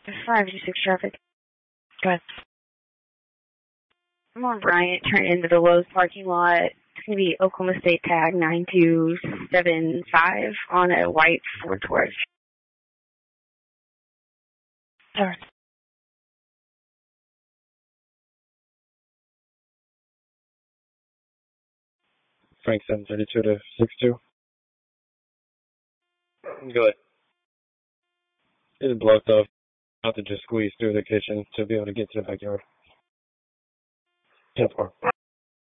526 traffic. Go ahead. I'm on Bryant, turn into the Lowe's parking lot. It's going to be Oklahoma State tag 9275 on a white Ford Taurus. Alright. Frank 732 to 62. Go ahead. It's blocked off. I'll have to just squeeze through the kitchen to be able to get to the backyard. 10-4.